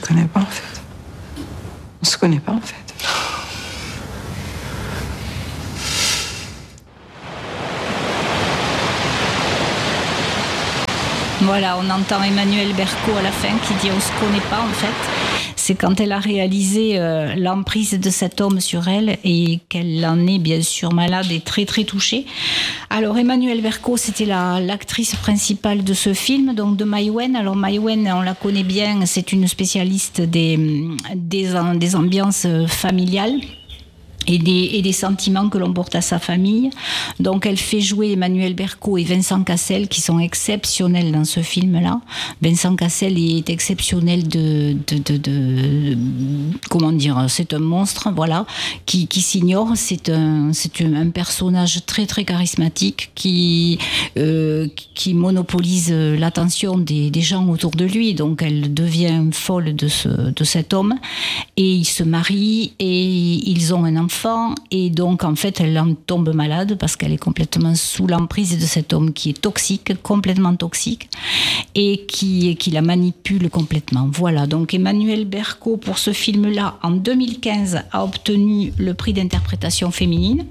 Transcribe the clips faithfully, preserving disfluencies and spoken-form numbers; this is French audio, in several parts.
connaît pas en fait. On se connaît pas en fait. Voilà, on entend Emmanuelle Berco à la fin qui dit on se connaît pas en fait. C'est quand elle a réalisé euh, l'emprise de cet homme sur elle et qu'elle en est bien sûr malade et très très touchée. Alors Emmanuelle Berco, c'était la, l'actrice principale de ce film, donc de Maïwenn. Alors Maïwenn, on la connaît bien, c'est une spécialiste des, des, des ambiances familiales. Et des, et des sentiments que l'on porte à sa famille. Donc elle fait jouer Emmanuelle Berco et Vincent Cassel qui sont exceptionnels dans ce film-là. Vincent Cassel est exceptionnel de, de, de, de comment dire, c'est un monstre, voilà, qui, qui s'ignore. C'est un, c'est un personnage très très charismatique qui, euh, qui monopolise l'attention des, des gens autour de lui. Donc elle devient folle de, ce, de cet homme et ils se marient et ils ont un enfant. Et donc en fait elle en tombe malade parce qu'elle est complètement sous l'emprise de cet homme qui est toxique, complètement toxique et qui, qui la manipule complètement. Voilà, donc Emmanuelle Berco pour ce film-là en deux mille quinze a obtenu le prix d'interprétation féminine.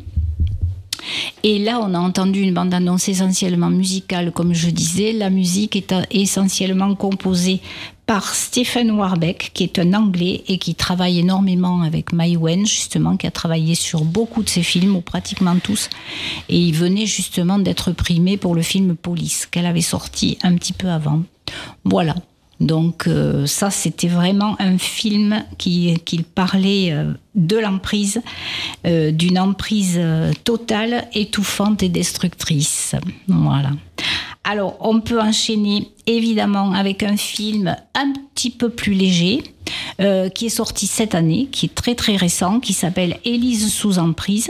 Et là, on a entendu une bande-annonce essentiellement musicale, comme je disais. La musique est essentiellement composée par Stephen Warbeck, qui est un Anglais et qui travaille énormément avec Maïwenn, justement, qui a travaillé sur beaucoup de ses films, ou pratiquement tous. Et il venait justement d'être primé pour le film Police, qu'elle avait sorti un petit peu avant. Voilà. Donc euh, ça, c'était vraiment un film qui, qui parlait euh, de l'emprise, euh, d'une emprise euh, totale, étouffante et destructrice. Voilà. Alors, on peut enchaîner évidemment avec un film un petit peu plus léger, euh, qui est sorti cette année, qui est très très récent, qui s'appelle Élise sous emprise.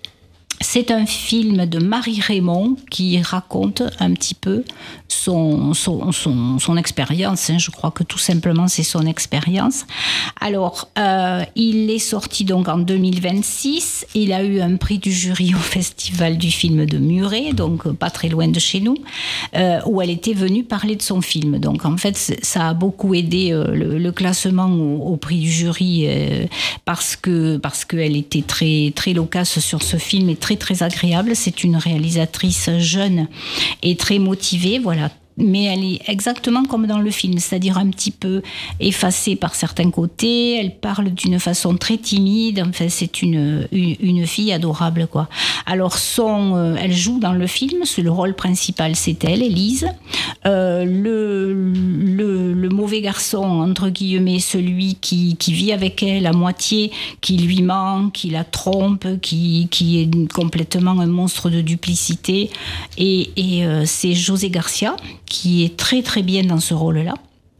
C'est un film de Marie Raymond qui raconte un petit peu son, son, son, son expérience. Je crois que tout simplement c'est son expérience. Alors, euh, il est sorti donc en deux mille vingt-six. Il a eu un prix du jury au Festival du film de Muret, donc pas très loin de chez nous, euh, où elle était venue parler de son film. Donc en fait, ça a beaucoup aidé euh, le, le classement au, au prix du jury euh, parce que parce qu'elle était très très loquace sur ce film et très très agréable. C'est une réalisatrice jeune et très motivée, voilà. Mais elle est exactement comme dans le film, c'est-à-dire un petit peu effacée par certains côtés. Elle parle d'une façon très timide. Enfin, c'est une, une, une fille adorable, quoi. Alors, son, euh, elle joue dans le film. C'est le rôle principal, c'est elle, Élise. Euh, le, le, le mauvais garçon, entre guillemets, celui qui, qui vit avec elle à moitié, qui lui ment, qui la trompe, qui, qui est complètement un monstre de duplicité. Et, et euh, c'est José Garcia, qui est très très bien dans ce rôle-là.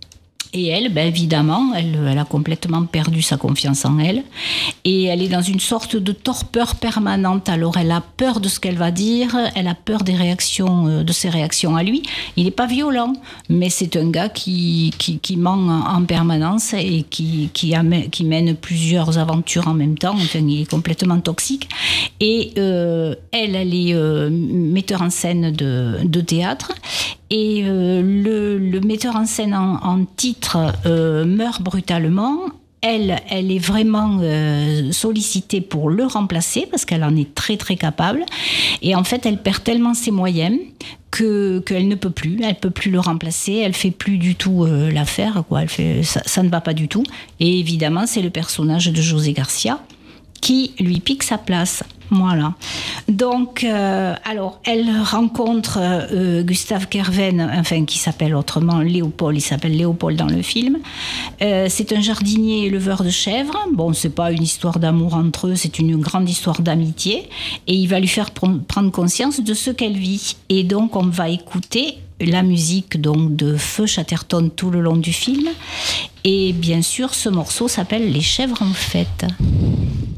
Et elle, ben évidemment, elle, elle a complètement perdu sa confiance en elle. Et elle est dans une sorte de torpeur permanente. Alors, elle a peur de ce qu'elle va dire, elle a peur des réactions, de ses réactions à lui. Il n'est pas violent, mais c'est un gars qui, qui, qui ment en permanence et qui, qui, amène, qui mène plusieurs aventures en même temps. Enfin, il est complètement toxique. Et euh, elle, elle est euh, metteur en scène de, de théâtre. Et euh, le, le metteur en scène en, en titre euh, meurt brutalement. Elle, elle est vraiment euh, sollicitée pour le remplacer parce qu'elle en est très très capable. Et en fait, elle perd tellement ses moyens que qu'elle ne peut plus. Elle peut plus le remplacer. Elle fait plus du tout euh, l'affaire, quoi. Elle fait, ça, ça ne va pas du tout. Et évidemment, c'est le personnage de José Garcia qui lui pique sa place. Voilà. Donc, euh, alors, elle rencontre euh, Gustave Kerven, enfin, qui s'appelle autrement Léopold. Il s'appelle Léopold dans le film. Euh, c'est un jardinier éleveur de chèvres. Bon, c'est pas une histoire d'amour entre eux, c'est une grande histoire d'amitié. Et il va lui faire pr- prendre conscience de ce qu'elle vit. Et donc, on va écouter la musique donc de Feu Chatterton tout le long du film. Et bien sûr, ce morceau s'appelle Les chèvres en fête.